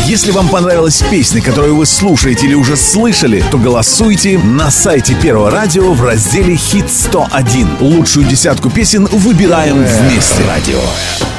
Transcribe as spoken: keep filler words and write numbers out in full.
Если вам понравилась песня, которую вы слушаете или уже слышали, то голосуйте на сайте Первого радио в разделе «Хит сто один». Лучшую десятку песен выбираем вместе. Радио.